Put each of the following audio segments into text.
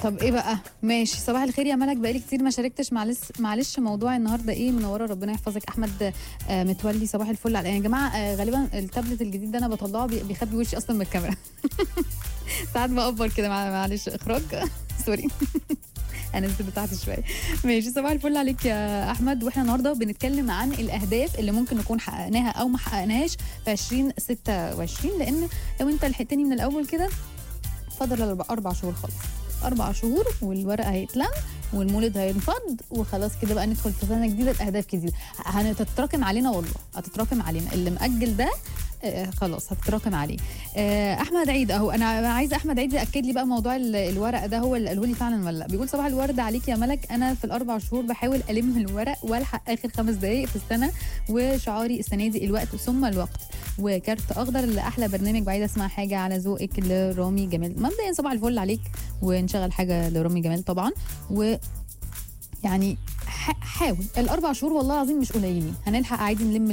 طب ايه بقى؟ ماشي. صباح الخير يا ملك، بقالي كتير ما شاركتش. معلش موضوع النهارده ايه؟ منوره، ربنا يحفظك. احمد متولي، صباح الفل على يا جماعه. غالبا التابلت الجديد ده انا بطلعه بيخبي وشي اصلا من الكاميرا. ساعات بقبر كده، معلش اخراج. سوري. انا نزلت بتاعتي شويه. ماشي، صباح الفل عليك يا احمد. واحنا النهارده بنتكلم عن الاهداف اللي ممكن نكون حققناها او ما حققناهاش في 2026، لان لو انت لحقتني من الاول كده فاضل 4 شهور خالص. 4 شهور والورق هيتلم والمولد هينفض وخلاص كده بقى ندخل في سنه جديده باهداف جديده. هتتراكم علينا، والله هتتراكم علينا. اللي مأجل ده خلاص هتتراكم عليه. احمد عيد اهو، انا عايزه احمد عيد ياكد لي بقى موضوع الورق ده، هو اللي قاله لي فعلا ولا لا. بيقول صباح الورد عليك يا ملك، انا في ال4 شهور بحاول الم الورق والحق اخر 5 دقائق في السنه، وشعاري السنه دي الوقت ثم الوقت. وكارت اخضر لاحلى برنامج، بعيد اسمع حاجه على ذوقك لرامي جمال. مبدئيا صباح الفل عليك، ونشغل حاجه لرامي جمال طبعا. و يعني حاول ال4 شهور والله العظيم مش قليلين، هنلحق عادي نلم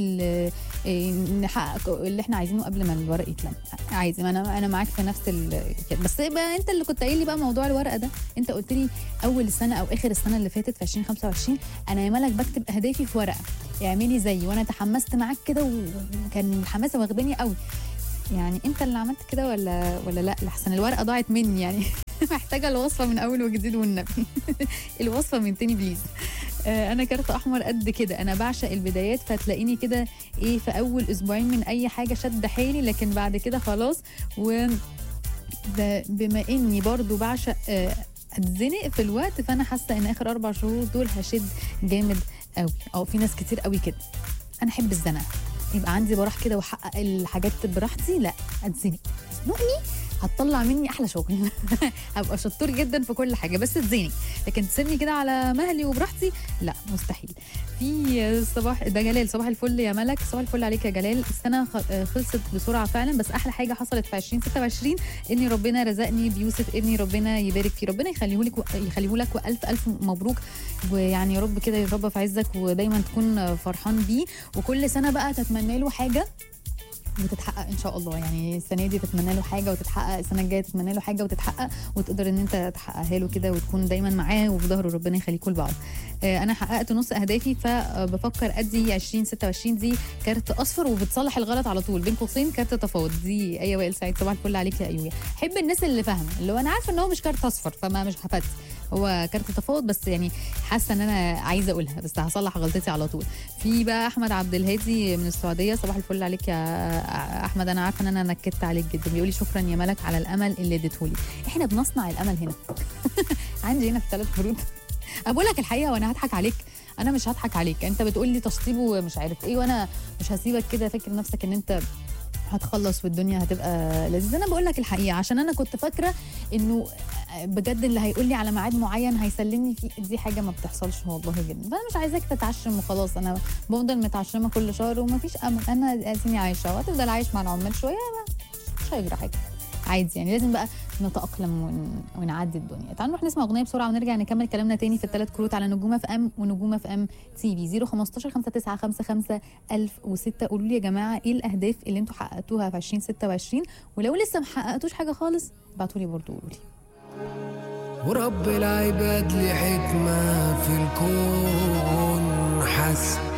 نحقق اللي احنا عايزينه قبل ما الورق يتلم عادي. ما انا معاك في نفس كده. بس بقى انت اللي كنت قايل لي بقى موضوع الورقه ده، انت قلت لي اول السنه او اخر السنه اللي فاتت في 2025 انا يا ملك بكتب اهدافي في ورقه، اعملي زيي. وانا تحمست معاك كده وكان الحماسه واخداني قوي. يعني انت اللي عملت كده ولا لا؟ لحسن الورقه ضاعت مني يعني. محتاجه الوصفه من اول وجديد والنبي. الوصفه من تاني بليز. انا كارت احمر قد كده، انا بعشق البدايات، فتلاقيني كده ايه في اول اسبوعين من اي حاجه شد حيلي، لكن بعد كده خلاص. و بما اني برضو بعشق اتزنق في الوقت، فانا حاسه ان اخر 4 شهور دول هشد جامد قوي. في ناس كتير قوي كده. انا احب الزنقه، يبقى عندي براح كده واحقق الحاجات براحتي. لا، اتزنق، زنقني هتطلع مني احلى شغل. هبقى شطور جدا في كل حاجه، بس تزيني. لكن تسيبني كده على مهلي وبراحتي، لا مستحيل. في صباح ده جلال، صباح الفل يا ملك. صباح الفل عليك يا جلال. السنه خلصت بسرعه فعلا، بس احلى حاجه حصلت في 2026 اني ربنا رزقني بيوسف ابني، ربنا يبارك فيه، ربنا يخليه لك والف الف مبروك. ويعني يا رب كده يربى في عزك ودايما تكون فرحان بيه، وكل سنه بقى تتمنى له حاجه وتتحقق ان شاء الله. يعني السنه دي تتمنى له حاجه وتتحقق، السنه الجايه تتمنى له حاجه وتتحقق، وتقدر ان انت تحققها له كده وتكون دايما معاه وفي ظهره. ربنا يخليكم لبعض. انا حققت نص اهدافي، فبفكر ادي 2026 دي كارت اصفر وبتصلح الغلط على طول، بين قوسين كارت تفاوض. دي ايوه وائل سعيد، صباح الفل عليك يا ايوه. حب الناس اللي فاهمه، اللي هو انا عارفه ان هو مش كارت اصفر فما مش هفتي، هو كارت تفاوض، بس يعني حاسه ان انا عايزه اقولها، بس هصلح غلطتي على طول. في بقى احمد عبد الهادي من السعوديه، صباح الفل عليك يا احمد. انا عارفه ان انا نكدت عليك جدا. بيقول لي شكرا يا ملك على الامل اللي اديتهولي. احنا بنصنع الامل هنا. عندي هنا في 3 فروض. بقول لك الحقيقه وانا هضحك عليك؟ انا مش هضحك عليك. انت بتقول لي تشطيب ومش عارف ايه، وانا مش هسيبك كده فاكر نفسك ان انت هتخلص والدنيا هتبقى لذيذه. انا بقول لك الحقيقه عشان انا كنت فاكره انه بجد اللي هيقول لي على ميعاد معين هيسلمني فيه، دي حاجه ما بتحصلش والله جدا. فانا مش عايزاك تتعشم وخلاص. انا بفضل متعشمه كل شهر ومفيش امل. انا اديني عايشه وهتفضل عايش مع العمال شويه، مش هيجرى حاجه عادي. يعني لازم بقى نتأقلم ونعدي الدنيا. تعالوا نروح نسمع اغنيه بسرعه ونرجع نكمل كلامنا تاني في ال3 كروت على نجوم اف ام ونجوم اف ام تي في. 015 5955 1006. قولوا لي يا جماعه ايه الاهداف اللي انتوا حققتوها في 2026، ولو لسه ما حققتوش حاجه خالص ابعتوا لي برضه قولوا لي. ورب العباد لي حكمه في الكون، حسب